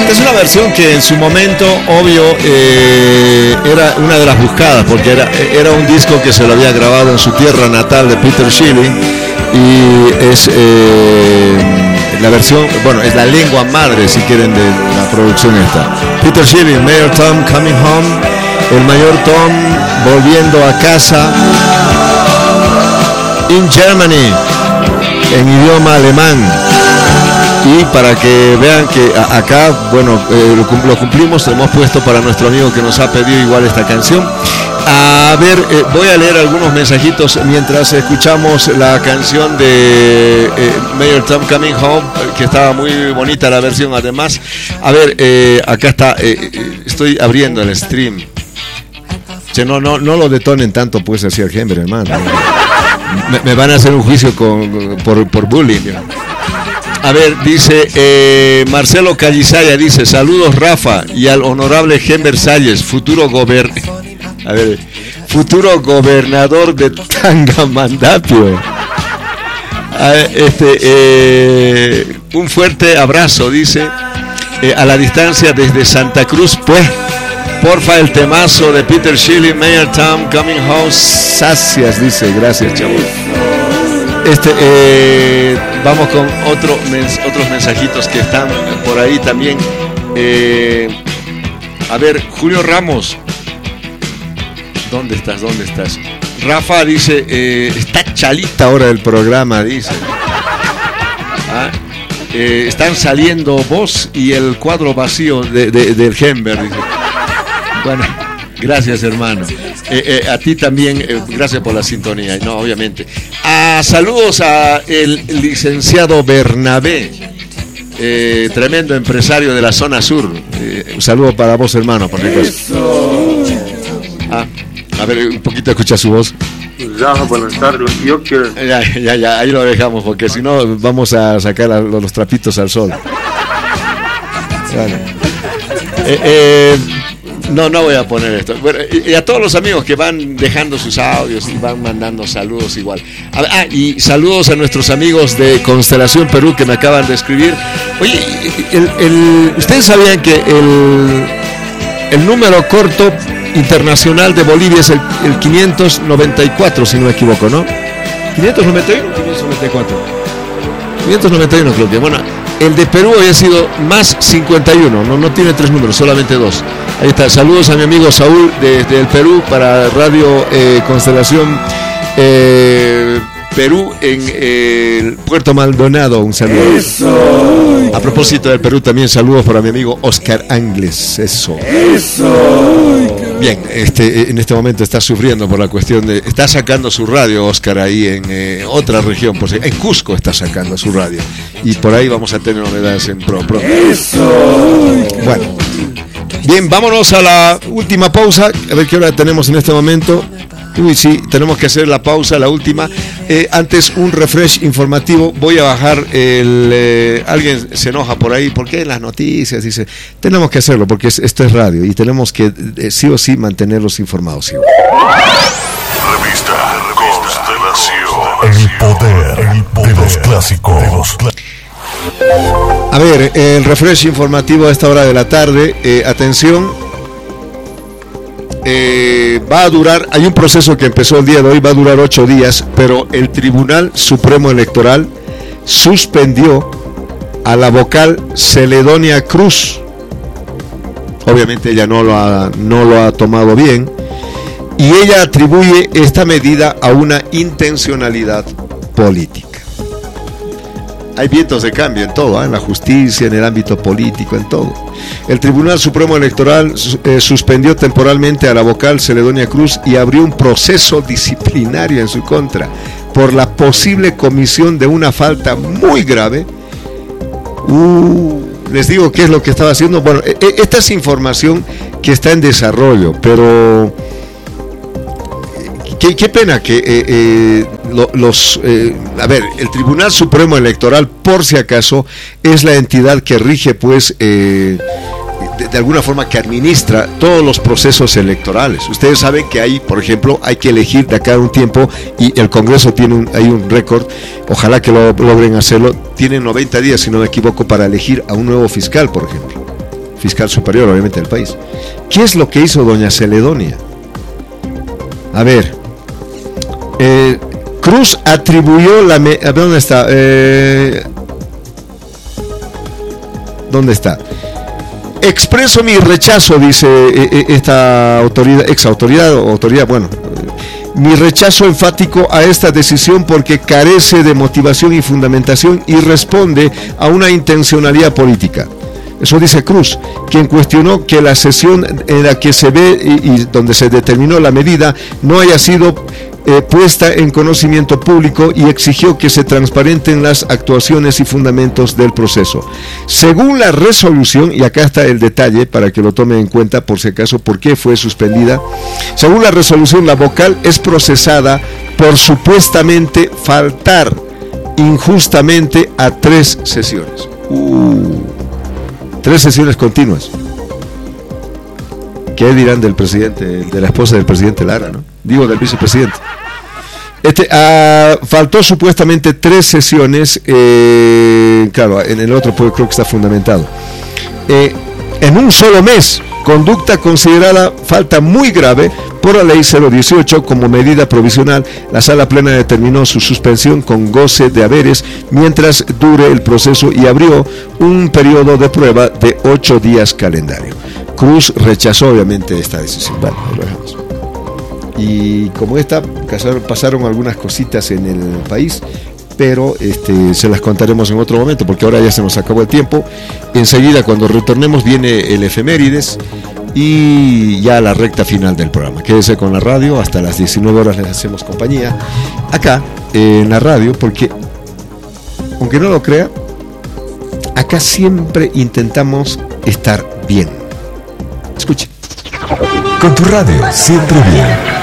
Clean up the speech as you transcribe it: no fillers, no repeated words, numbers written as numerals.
Esta es una versión que en su momento, obvio, era una de las buscadas, porque era un disco que se lo había grabado en su tierra natal de Peter Schilling, y es la versión, bueno, es la lengua madre, si quieren, de la producción esta. Peter Schilling, Mayor Tom Coming Home, el mayor Tom volviendo a casa, in Germany, en idioma alemán. Y para que vean que acá, bueno, lo cumplimos, lo hemos puesto para nuestro amigo que nos ha pedido igual esta canción. A ver, voy a leer algunos mensajitos mientras escuchamos la canción de Mayor Tom Coming Home, que estaba muy bonita la versión además. A ver, acá está, estoy abriendo el stream. Che, no lo detonen tanto, pues, así al Gember, hermano. Me van a hacer un juicio por bullying. A ver, dice Marcelo Calizaya, dice: saludos Rafa y al honorable Gember Salles, futuro gobernador de Tangamandapio. Un fuerte abrazo, dice, a la distancia desde Santa Cruz, pues. Porfa, el temazo de Peter Schilling, Mayor Tom Coming Home, sacias, dice. Gracias, chavos. Vamos con otros mensajitos que están por ahí también. A ver, Julio Ramos, ¿dónde estás? Rafa dice, está chalita ahora el programa, dice. Están saliendo vos y el cuadro vacío del Gember, dice. Bueno, gracias, hermano. A ti también, gracias por la sintonía. No, obviamente. Saludos a el licenciado Bernabé, tremendo empresario de la zona sur. Un saludo para vos, hermano, por supuesto. A ver, un poquito escucha su voz. Ya, buenas tardes. Yo quiero... Ya, ahí lo dejamos, porque si no vamos a sacar los trapitos al sol. Bueno. No voy a poner esto. Bueno, y a todos los amigos que van dejando sus audios y van mandando saludos igual. Y saludos a nuestros amigos de Constelación Perú que me acaban de escribir. Oye, ustedes sabían que el número corto internacional de Bolivia es el 594, si no me equivoco, ¿no? 591 o 594. 591 creo que. Bueno, el de Perú había sido más 51, no tiene 3 números, solamente 2. Ahí está, saludos a mi amigo Saúl desde el Perú para Radio Constelación Perú en Puerto Maldonado, un saludo. Eso. A propósito del Perú también saludos para mi amigo Oscar Angles, eso. Bien, en este momento está sufriendo por la cuestión de... Está sacando su radio, Oscar, ahí en otra región, en Cusco está sacando su radio. Y por ahí vamos a tener novedades en pronto. Eso. Bueno, bien, vámonos a la última pausa, a ver qué hora tenemos en este momento. Uy, sí, tenemos que hacer la pausa, la última. Antes, un refresh informativo. Voy a bajar alguien se enoja por ahí, porque en las noticias dice, tenemos que hacerlo, porque esto es radio y tenemos que sí o sí mantenerlos informados. ¿Sí? Revista Constelación. El poder de los clásicos. A ver, el refresh informativo a esta hora de la tarde. Atención. Va a durar, hay un proceso que empezó el día de hoy, va a durar 8 días, pero el Tribunal Supremo Electoral suspendió a la vocal Celedonia Cruz. Obviamente ella no lo ha tomado bien, y ella atribuye esta medida a una intencionalidad política. Hay vientos de cambio en todo, en la justicia, en el ámbito político, en todo. El Tribunal Supremo Electoral suspendió temporalmente a la vocal Celedonia Cruz y abrió un proceso disciplinario en su contra por la posible comisión de una falta muy grave. Les digo qué es lo que estaba haciendo. Bueno, esta es información que está en desarrollo, pero... Qué pena que a ver, el Tribunal Supremo Electoral, por si acaso, es la entidad que rige, pues, de alguna forma, que administra todos los procesos electorales. Ustedes saben que hay, por ejemplo, hay que elegir de acá a un tiempo, y el Congreso hay un récord, ojalá que lo logren hacerlo, tienen 90 días, si no me equivoco, para elegir a un nuevo fiscal, por ejemplo. fiscal superior, obviamente, del país. ¿Qué es lo que hizo doña Celedonia? A ver, Cruz atribuyó la... ¿Dónde está? ¿Dónde está? Expreso mi rechazo, dice esta autoridad, bueno, mi rechazo enfático a esta decisión porque carece de motivación y fundamentación y responde a una intencionalidad política. Eso dice Cruz, quien cuestionó que la sesión en la que se ve y donde se determinó la medida no haya sido puesta en conocimiento público y exigió que se transparenten las actuaciones y fundamentos del proceso. Según la resolución, y acá está el detalle para que lo tomen en cuenta por si acaso por qué fue suspendida, según la resolución, la vocal es procesada por supuestamente faltar injustamente a 3 sesiones. 3 sesiones continuas. ¿Qué dirán del presidente, de la esposa del presidente Lara, ¿no? Digo, del vicepresidente. Faltó supuestamente 3 sesiones, claro, en el otro creo que está fundamentado. En un solo mes, conducta considerada falta muy grave por la ley 018 como medida provisional. La sala plena determinó su suspensión con goce de haberes mientras dure el proceso y abrió un periodo de prueba de 8 días calendario. Cruz rechazó obviamente esta decisión. Bueno, ahí lo dejamos. Y como pasaron algunas cositas en el país, pero se las contaremos en otro momento porque ahora ya se nos acabó el tiempo. Enseguida, cuando retornemos, viene el efemérides y ya la recta final del programa. Quédese con la radio, hasta las 19 horas les hacemos compañía acá en la radio, porque aunque no lo crea, acá siempre intentamos estar bien. Escuche. Con tu radio, siempre bien.